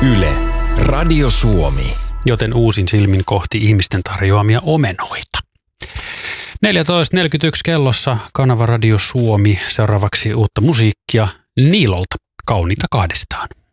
Yle, Radio Suomi. Joten uusin silmin kohti ihmisten tarjoamia omenoita. 14.41 kellossa kanava Radio Suomi. Seuraavaksi uutta musiikkia Niilolta. Kauniita kahdestaan.